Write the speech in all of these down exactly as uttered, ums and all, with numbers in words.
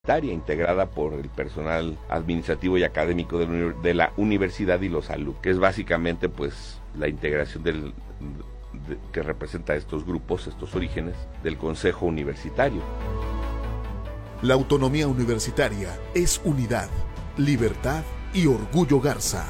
integrada por el personal administrativo y académico de la, de la universidad y los alumnos, que es básicamente pues la integración del, de, que representa estos grupos, estos orígenes del Consejo Universitario. La autonomía universitaria es unidad, libertad y orgullo Garza.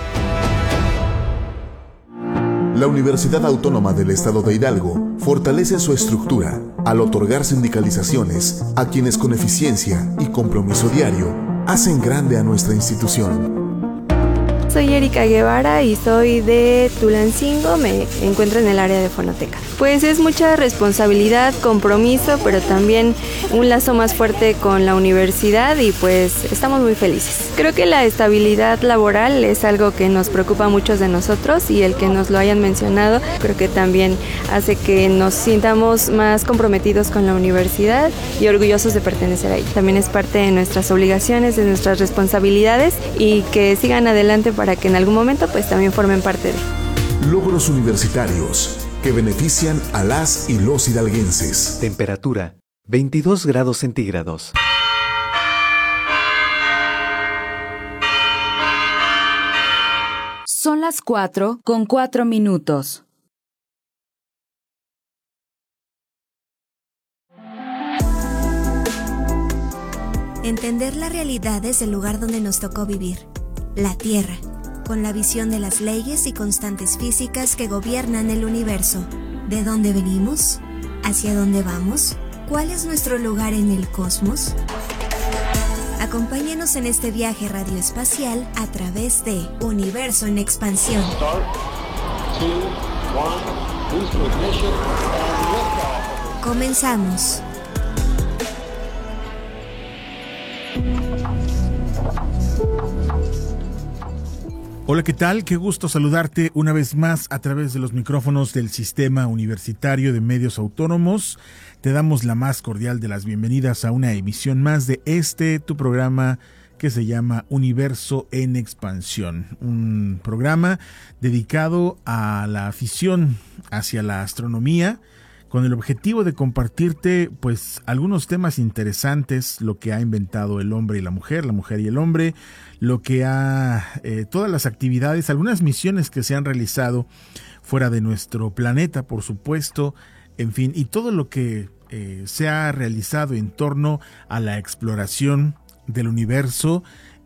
La Universidad Autónoma del Estado de Hidalgo fortalece su estructura al otorgar sindicalizaciones a quienes con eficiencia y compromiso diario hacen grande a nuestra institución. Soy Erika Guevara y soy de Tulancingo, me encuentro en el área de fonoteca. Pues es mucha responsabilidad, compromiso, pero también un lazo más fuerte con la universidad y pues estamos muy felices. Creo que la estabilidad laboral es algo que nos preocupa a muchos de nosotros y el que nos lo hayan mencionado creo que también hace que nos sintamos más comprometidos con la universidad y orgullosos de pertenecer ahí. También es parte de nuestras obligaciones, de nuestras responsabilidades y que sigan adelante para que en algún momento pues también formen parte de. Logros universitarios que benefician a las y los hidalguenses. Temperatura veintidós grados centígrados. Son las cuatro con cuatro minutos. Entender la realidad desde el lugar donde nos tocó vivir, la Tierra, con la visión de las leyes y constantes físicas que gobiernan el universo. ¿De dónde venimos? ¿Hacia dónde vamos? ¿Cuál es nuestro lugar en el cosmos? Acompáñenos en este viaje radioespacial a través de Universo en Expansión. Comenzamos. Hola, ¿qué tal? Qué gusto saludarte una vez más a través de los micrófonos del Sistema Universitario de Medios Autónomos. Te damos la más cordial de las bienvenidas a una emisión más de este, tu programa que se llama Universo en Expansión. Un programa dedicado a la afición hacia la astronomía, con el objetivo de compartirte pues algunos temas interesantes, lo que ha inventado el hombre y la mujer, la mujer y el hombre, lo que ha, eh, todas las actividades, algunas misiones que se han realizado fuera de nuestro planeta, por supuesto, en fin, y todo lo que eh, se ha realizado en torno a la exploración del universo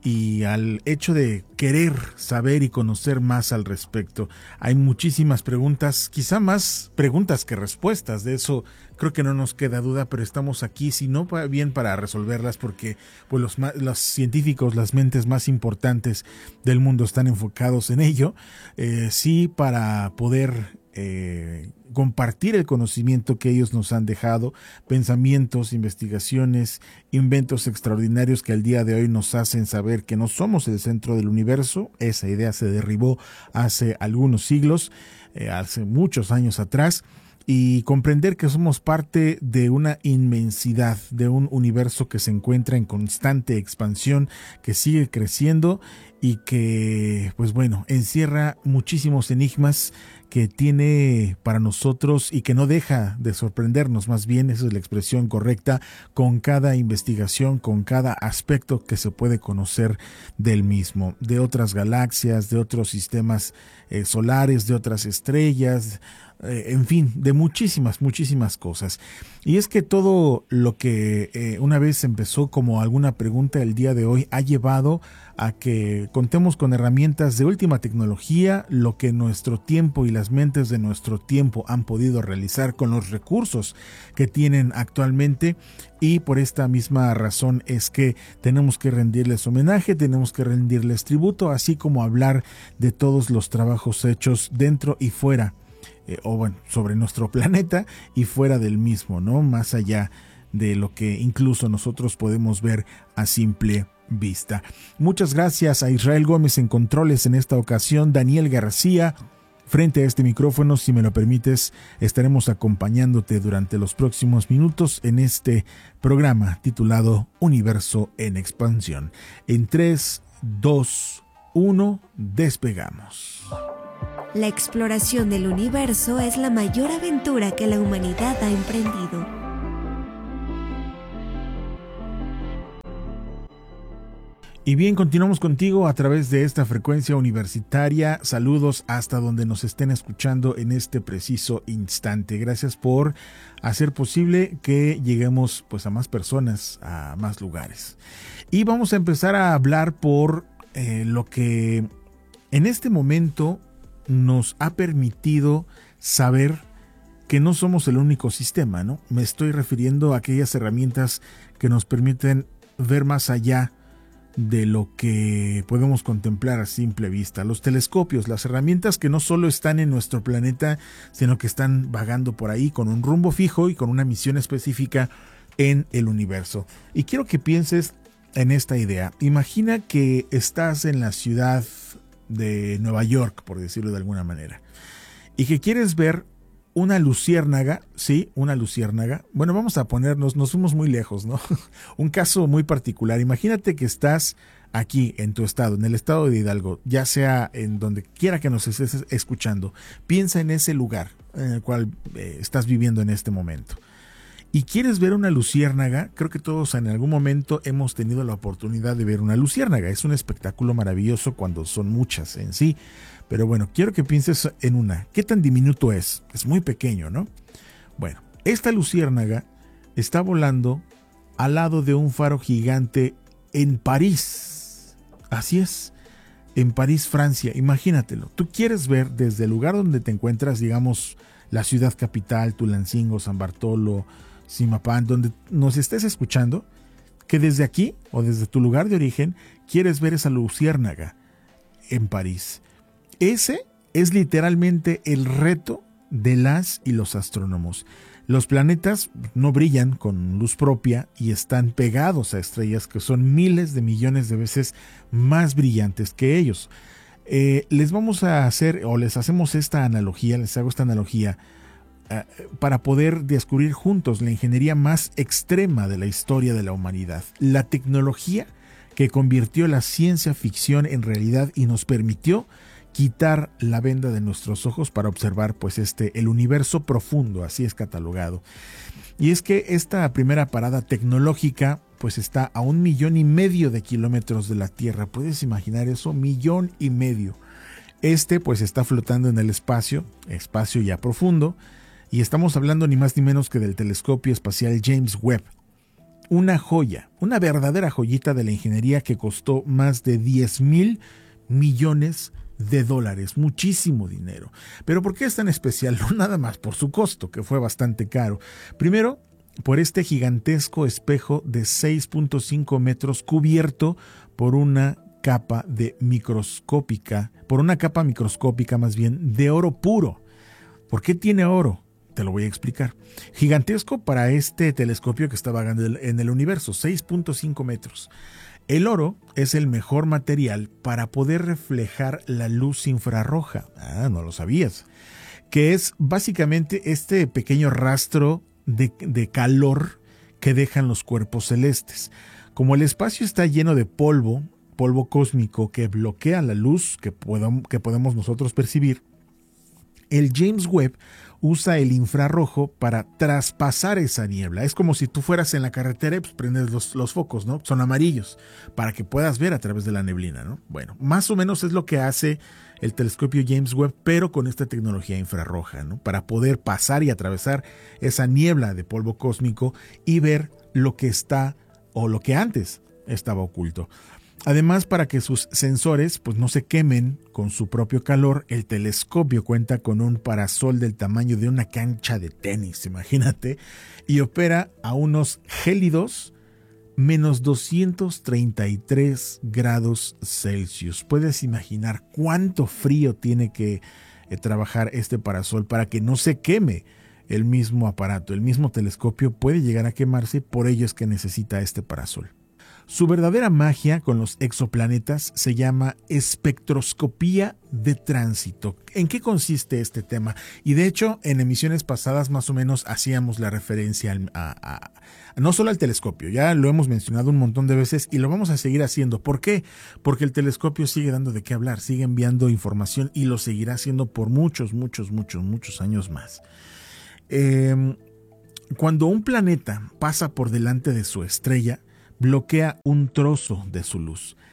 y al hecho de querer saber y conocer más al respecto. Hay muchísimas preguntas, quizá más preguntas que respuestas, de eso creo que no nos queda duda, pero estamos aquí, si no bien para resolverlas, porque pues los, los científicos, las mentes más importantes del mundo están enfocados en ello, eh, sí para poder eh, compartir el conocimiento que ellos nos han dejado, pensamientos, investigaciones, inventos extraordinarios que al día de hoy nos hacen saber que no somos el centro del universo. Esa idea se derribó hace algunos siglos, eh, hace muchos años atrás, y comprender que somos parte de una inmensidad, de un universo que se encuentra en constante expansión, que sigue creciendo y que, pues bueno, encierra muchísimos enigmas que tiene para nosotros y que no deja de sorprendernos, más bien esa es la expresión correcta, con cada investigación, con cada aspecto que se puede conocer del mismo, de otras galaxias, de otros sistemas eh, solares, de otras estrellas, eh, en fin, de muchísimas, muchísimas cosas. Y es que todo lo que eh, una vez empezó como alguna pregunta el día de hoy ha llevado a que contemos con herramientas de última tecnología, lo que nuestro tiempo y las mentes de nuestro tiempo han podido realizar con los recursos que tienen actualmente, y por esta misma razón es que tenemos que rendirles homenaje, tenemos que rendirles tributo, así como hablar de todos los trabajos hechos dentro y fuera, eh, o bueno, sobre nuestro planeta y fuera del mismo, ¿no? Más allá de lo que incluso nosotros podemos ver a simple vista. Muchas gracias a Israel Gómez en controles en esta ocasión, Daniel García frente a este micrófono. Si me lo permites, estaremos acompañándote durante los próximos minutos en este programa titulado Universo en Expansión. En tres, dos, uno, despegamos. La exploración del universo es la mayor aventura que la humanidad ha emprendido. Y bien, continuamos contigo a través de esta frecuencia universitaria. Saludos hasta donde nos estén escuchando en este preciso instante. Gracias por hacer posible que lleguemos pues a más personas, a más lugares. Y vamos a empezar a hablar por eh, lo que en este momento nos ha permitido saber que no somos el único sistema, ¿no? Me estoy refiriendo a aquellas herramientas que nos permiten ver más allá de lo que podemos contemplar a simple vista. Los telescopios, las herramientas que no solo están en nuestro planeta, sino que están vagando por ahí con un rumbo fijo y con una misión específica en el universo. Y quiero que pienses en esta idea. Imagina que estás en la ciudad de Nueva York, por decirlo de alguna manera, y que quieres ver una luciérnaga, sí, una luciérnaga. Bueno, vamos a ponernos, nos fuimos muy lejos, ¿no? Un caso muy particular. Imagínate que estás aquí en tu estado, en el estado de Hidalgo, ya sea en donde quiera que nos estés escuchando. Piensa en ese lugar en el cual eh, estás viviendo en este momento. Y quieres ver una luciérnaga. Creo que todos en algún momento hemos tenido la oportunidad de ver una luciérnaga. Es un espectáculo maravilloso cuando son muchas en sí. Pero bueno, quiero que pienses en una. ¿Qué tan diminuto es? Es muy pequeño, ¿no? Bueno, esta luciérnaga está volando al lado de un faro gigante en París. Así es, en París, Francia. Imagínatelo. Tú quieres ver desde el lugar donde te encuentras, digamos, la ciudad capital, Tulancingo, San Bartolo, Zimapán, donde nos estés escuchando, que desde aquí o desde tu lugar de origen quieres ver esa luciérnaga en París. Ese es literalmente el reto de las y los astrónomos. Los planetas no brillan con luz propia y están pegados a estrellas que son miles de millones de veces más brillantes que ellos. Eh, les vamos a hacer, o les hacemos esta analogía, les hago esta analogía eh, para poder descubrir juntos la ingeniería más extrema de la historia de la humanidad. La tecnología que convirtió la ciencia ficción en realidad y nos permitió quitar la venda de nuestros ojos para observar pues este el universo profundo, así es catalogado. Y es que esta primera parada tecnológica pues está a un millón y medio de kilómetros de la Tierra. ¿Puedes imaginar eso? Millón y medio. Este pues está flotando en el espacio, espacio ya profundo, y estamos hablando ni más ni menos que del telescopio espacial James Webb. Una joya, una verdadera joyita de la ingeniería que costó más de diez mil millones de dólares, muchísimo dinero. ¿Pero por qué es tan especial? No nada más por su costo, que fue bastante caro. Primero, por este gigantesco espejo de seis punto cinco metros cubierto por una capa de microscópica, por una capa microscópica más bien, de oro puro. ¿Por qué tiene oro? Te lo voy a explicar. Gigantesco para este telescopio que está vagando en el universo, seis punto cinco metros. El oro es el mejor material para poder reflejar la luz infrarroja. Ah, no lo sabías. Que es básicamente este pequeño rastro de, de calor que dejan los cuerpos celestes. Como el espacio está lleno de polvo, polvo cósmico que bloquea la luz que, podam, que podemos nosotros percibir, el James Webb usa el infrarrojo para traspasar esa niebla. Es como si tú fueras en la carretera y pues prendes los, los focos, ¿no? Son amarillos, para que puedas ver a través de la neblina, ¿no? Bueno, más o menos es lo que hace el telescopio James Webb, pero con esta tecnología infrarroja, ¿no? Para poder pasar y atravesar esa niebla de polvo cósmico y ver lo que está o lo que antes estaba oculto. Además, para que sus sensores pues, no se quemen con su propio calor, el telescopio cuenta con un parasol del tamaño de una cancha de tenis, imagínate, y opera a unos gélidos menos doscientos treinta y tres grados Celsius. Puedes imaginar cuánto frío tiene que eh, trabajar este parasol para que no se queme el mismo aparato. El mismo telescopio puede llegar a quemarse, por ello es que necesita este parasol. Su verdadera magia con los exoplanetas se llama espectroscopía de tránsito. ¿En qué consiste este tema? Y de hecho, en emisiones pasadas más o menos hacíamos la referencia a, a, a no solo al telescopio, ya lo hemos mencionado un montón de veces y lo vamos a seguir haciendo. ¿Por qué? Porque el telescopio sigue dando de qué hablar, sigue enviando información y lo seguirá haciendo por muchos, muchos, muchos, muchos años más. Eh, cuando un planeta pasa por delante de su estrella, bloquea un trozo de su luz.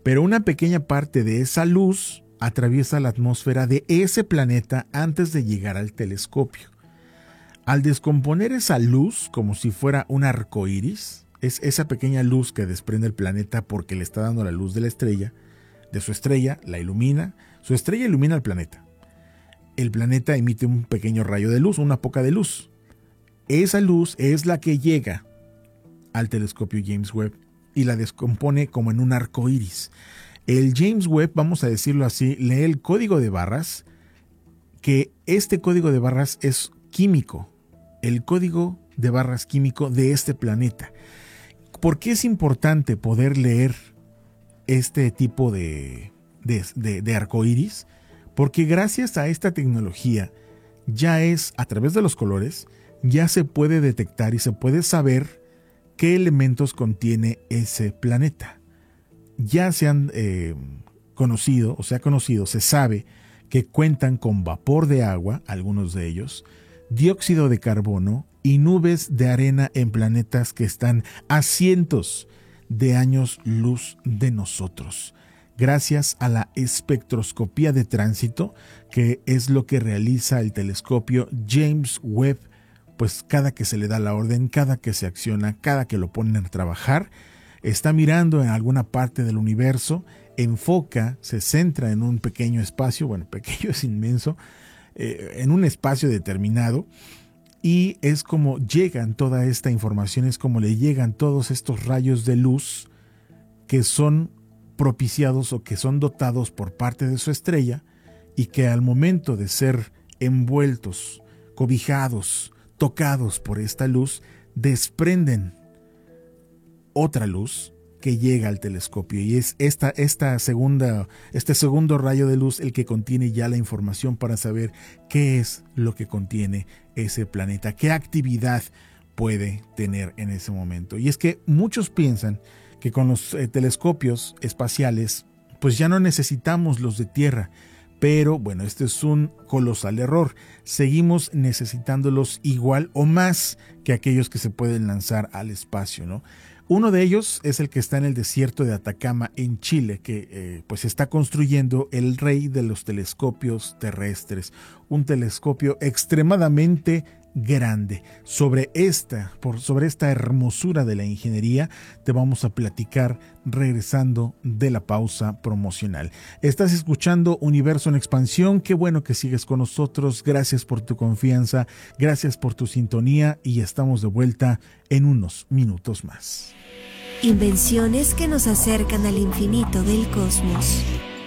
pero una pequeña parte de esa luz atraviesa la atmósfera de ese planeta antes de llegar al telescopio. Al descomponer esa luz como si fuera un arco iris, es esa pequeña luz que desprende el planeta porque le está dando la luz de la estrella, de su estrella, la ilumina, su estrella ilumina al planeta. El planeta emite un pequeño rayo de luz, una poca de luz. Esa luz es la que llega al telescopio James Webb y la descompone como en un arco iris. El James Webb, vamos a decirlo así, lee el código de barras, que este código de barras es químico, el código de barras químico de este planeta. ¿Por qué es importante poder leer este tipo de, de, de, de arcoíris? Porque gracias a esta tecnología, ya es, a través de los colores, ya se puede detectar y se puede saber qué elementos contiene ese planeta. Ya se han eh, conocido, o se ha conocido, se sabe que cuentan con vapor de agua, algunos de ellos, dióxido de carbono y nubes de arena en planetas que están a cientos de años luz de nosotros. Gracias a la espectroscopía de tránsito, que es lo que realiza el telescopio James Webb, pues cada que se le da la orden, cada que se acciona, cada que lo ponen a trabajar, está mirando en alguna parte del universo, enfoca, se centra en un pequeño espacio, bueno, pequeño es inmenso, eh, en un espacio determinado, y es como llegan toda esta información, es como le llegan todos estos rayos de luz que son propiciados o que son dotados por parte de su estrella y que al momento de ser envueltos, cobijados, tocados por esta luz, desprenden otra luz que llega al telescopio, y es esta, esta segunda, este segundo rayo de luz el que contiene ya la información para saber qué es lo que contiene ese planeta, qué actividad puede tener en ese momento. Y es que muchos piensan que con los eh, telescopios espaciales pues ya no necesitamos los de Tierra, pero bueno, este es un colosal error. Seguimos necesitándolos igual o más que aquellos que se pueden lanzar al espacio, ¿no? Uno de ellos es el que está en el desierto de Atacama, en Chile, que eh, pues está construyendo el rey de los telescopios terrestres, un telescopio extremadamente grande. Sobre esta, por, sobre esta hermosura de la ingeniería te vamos a platicar regresando de la pausa promocional. Estás escuchando Universo en Expansión, qué bueno que sigues con nosotros, gracias por tu confianza, gracias por tu sintonía y estamos de vuelta en unos minutos más. Invenciones que nos acercan al infinito del cosmos.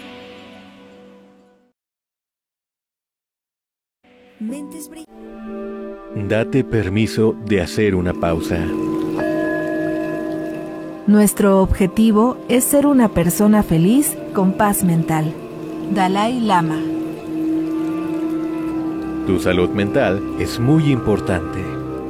Mentes brillantes. Date permiso de hacer una pausa. Nuestro objetivo es ser una persona feliz con paz mental. Dalai Lama. Tu salud mental es muy importante.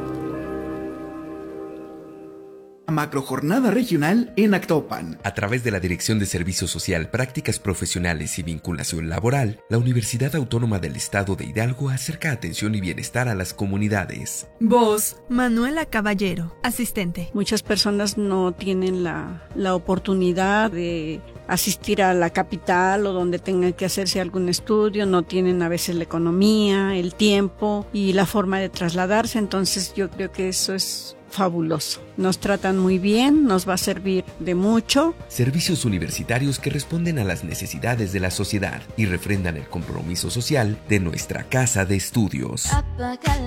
Macrojornada regional en Actopan. A través de la Dirección de Servicio Social, Prácticas Profesionales y Vinculación Laboral, la Universidad Autónoma del Estado de Hidalgo acerca atención y bienestar a las comunidades. Voz, Manuela Caballero, asistente. Muchas personas no tienen la, la oportunidad de asistir a la capital o donde tengan que hacerse algún estudio, no tienen a veces la economía, el tiempo y la forma de trasladarse, entonces yo creo que eso es fabuloso. Nos tratan muy bien, nos va a servir de mucho. Servicios universitarios que responden a las necesidades de la sociedad y refrendan el compromiso social de nuestra casa de estudios.